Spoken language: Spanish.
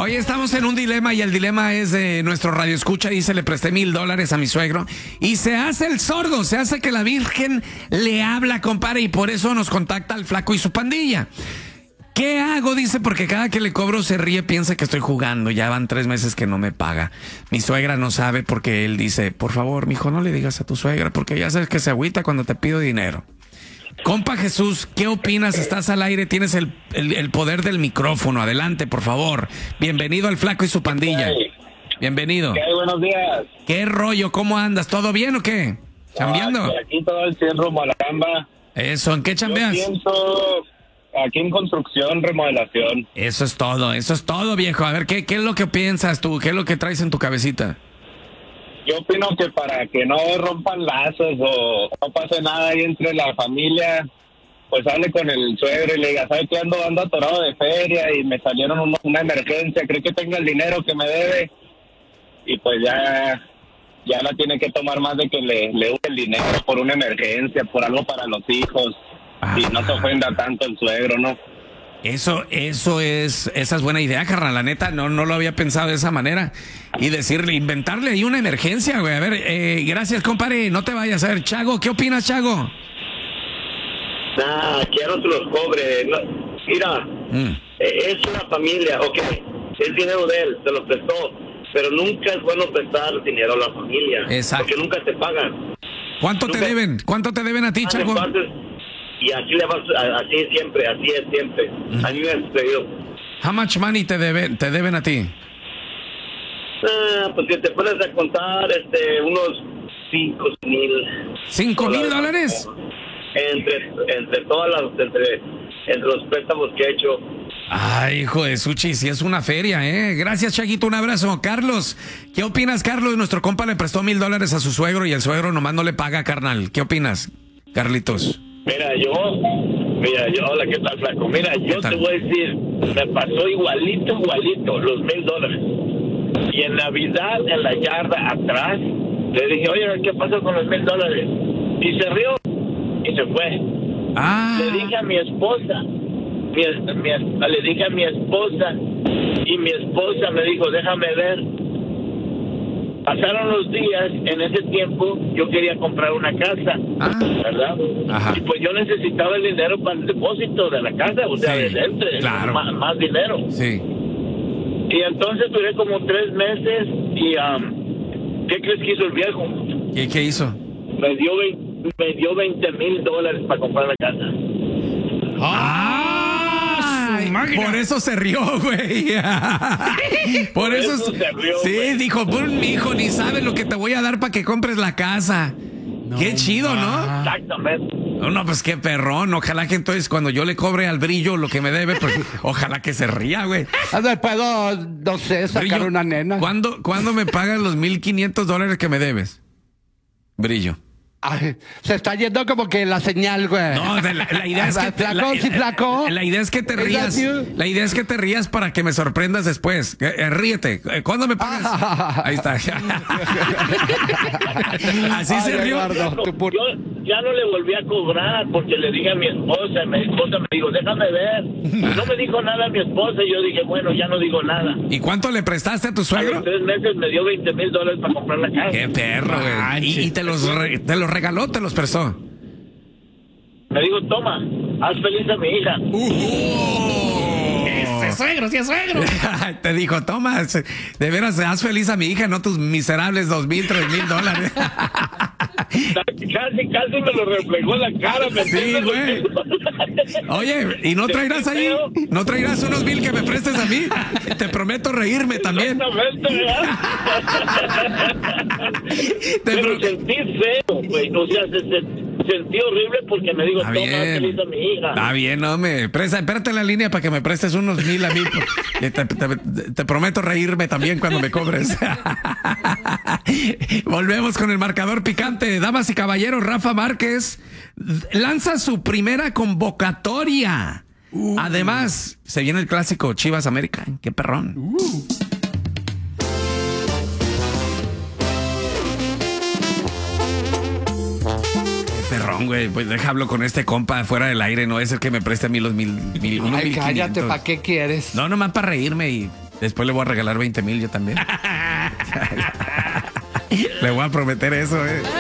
Hoy estamos en un dilema y el dilema es de nuestro radioescucha. Dice, le presté $1,000 a mi suegro y se hace el sordo, se hace que la Virgen le habla, compadre, y por eso nos contacta al flaco y su pandilla. ¿Qué hago? Dice, porque cada que le cobro se ríe, piensa que estoy jugando. Ya van 3 meses que no me paga. Mi suegra no sabe porque él dice, por favor, mijo, no le digas a tu suegra porque ya sabes que se agüita cuando te pido dinero. Compa Jesús, ¿qué opinas? Estás al aire, tienes el poder del micrófono. Adelante, por favor. Bienvenido al flaco y su pandilla. Bienvenido. Buenos días. ¿Qué rollo? ¿Cómo andas? ¿Todo bien o qué? ¿Chambeando? Aquí todo el 100 rumbo a la chamba. Eso, ¿en qué chambeas? Yo pienso aquí en construcción, remodelación. Eso es todo, viejo. A ver, ¿qué es lo que piensas tú? ¿Qué es lo que traes en tu cabecita? Yo opino que para que no rompan lazos o no pase nada ahí entre la familia, pues hable con el suegro y le diga, ¿sabes qué? Ando atorado de feria y me salieron una emergencia, creo que tenga el dinero que me debe, y pues ya la tiene que tomar más de que le use el dinero por una emergencia, por algo para los hijos, y no se ofenda tanto el suegro, ¿no? Esa es buena idea, carnal. La neta, no lo había pensado de esa manera. Y decirle, inventarle ahí una emergencia, güey. A ver, gracias, compadre. No te vayas. A ver, Chago, ¿qué opinas, Chago? Quiero que los cobre. No, mira, es una familia, ok. Es dinero de él, se lo prestó. Pero nunca es bueno prestar dinero a la familia. Exacto. Porque nunca te pagan. ¿Cuánto te deben? ¿Cuánto te deben a ti, Chago? Y así le vas, así es siempre. A mí me ha sucedido. How much money te deben a ti? Pues que te pones a contar unos 5,000. $5,000? Entre los préstamos que he hecho. Ay, hijo de Suchi, si es una feria, ¿eh? Gracias, Chaguito, un abrazo. Carlos, ¿qué opinas, Carlos? Nuestro compa le prestó $1,000 a su suegro y el suegro nomás no le paga, carnal. ¿Qué opinas, Carlitos? Mira, hola, ¿qué tal, flaco? Mira, yo te voy a decir, me pasó igualito, los $1,000. Y en Navidad, en la yarda atrás, le dije, oye, ¿qué pasó con los $1,000? Y se rió y se fue. Le dije a mi esposa, y mi esposa me dijo, déjame ver. Pasaron los días, en ese tiempo yo quería comprar una casa, ¿verdad? Ajá. Y pues yo necesitaba el dinero para el depósito de la casa, o sea, claro. más dinero. Sí. Y entonces duré como 3 meses y ¿qué crees que hizo el viejo? ¿Qué hizo? Me dio $20,000 para comprar la casa. Por eso se rió, güey. Por eso se rió. Sí, güey. Dijo, mi hijo, ni sabes lo que te voy a dar para que compres la casa. No, qué chido, ¿no? Exactamente. No, pues qué perrón. Ojalá que entonces cuando yo le cobre al Brillo lo que me debe, pues ojalá que se ría, güey. Puedo, no sé, sacar Brillo, una nena. ¿Cuándo me pagas los $1,500 que me debes? Brillo. Ay, se está yendo como que la señal, güey. No, la idea es que flaco. La idea es que te rías. La idea es que te rías para que me sorprendas después. Ríete. ¿Cuándo me pagas? Ahí está. Así se rió. Yo ya no le volví a cobrar porque le dije a mi esposa me dijo, déjame ver. No me dijo nada a mi esposa y yo dije, bueno, ya no digo nada. ¿Y cuánto le prestaste a tu suegro? A los 3 meses me dio $20,000 para comprar la casa. Qué perro, güey. ¿Y te los regaló, te los prestó? Me dijo, toma, haz feliz a mi hija. Ese suegro, sí es suegro. Te dijo, toma, de veras, haz feliz a mi hija, no tus miserables $2,000, $3,000. Casi me lo reflejó en la cara. Sí, güey. Oye, ¿y no traerás ahí? ¿No traerás unos $1,000 que me prestes a mí? Te prometo reírme también. Pero sentí feo, güey. O sea, sentí horrible porque me digo, toma, feliz a mi hija. Está bien, no me espérate en la línea para que me prestes unos $1,000 a mí. Te prometo reírme también cuando me cobres. Volvemos con el marcador picante. Damas y caballeros, Rafa Márquez lanza su primera convocatoria. Además, se viene el clásico Chivas América. ¡Qué perrón! Perrón, güey, pues déjalo con este compa fuera del aire, no es el que me preste a mí los $1,000. Ay, cállate, ¿para qué quieres? No, nomás para reírme y Después le voy a regalar 20,000 yo también. Le voy a prometer eso,